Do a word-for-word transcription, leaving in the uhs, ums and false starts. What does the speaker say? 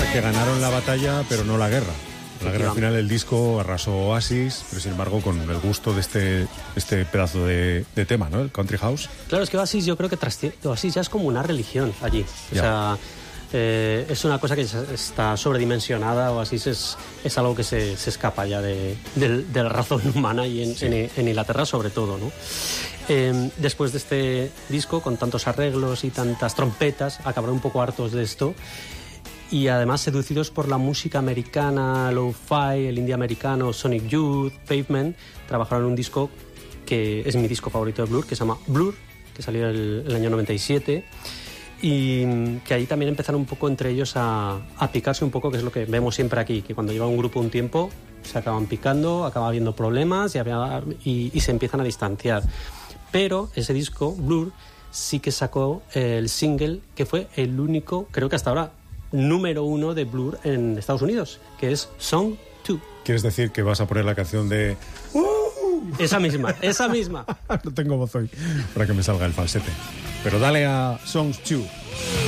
que ganaron la batalla, pero no la guerra. La guerra al final, el disco arrasó Oasis, pero sin embargo con el gusto de este, este pedazo de, de tema, ¿no? El Country House. Claro, es que Oasis yo creo que trasciende, Oasis ya es como una religión allí. O ya. sea, eh, es una cosa que está sobredimensionada. Oasis es, es algo que se, se escapa ya de, de, de la razón humana y en, sí. en, en Inglaterra sobre todo, ¿no? Eh, después de este disco, con tantos arreglos y tantas trompetas, acabaron un poco hartos de esto. Y además seducidos por la música americana, lo-fi, el indie americano, Sonic Youth, Pavement, trabajaron en un disco que es mi disco favorito de Blur, que se llama Blur, que salió el, el año noventa y siete, y que ahí también empezaron un poco entre ellos a, a picarse un poco, que es lo que vemos siempre aquí, que cuando lleva un grupo un tiempo se acaban picando, acaba habiendo problemas y, había, y, y se empiezan a distanciar. Pero ese disco, Blur, sí que sacó el single, que fue el único, creo que hasta ahora, número uno de Blur en Estados Unidos, que es Song dos. ¿Quieres decir que vas a poner la canción de... Esa misma, esa misma. No tengo voz hoy para que me salga el falsete. Pero dale a Song dos.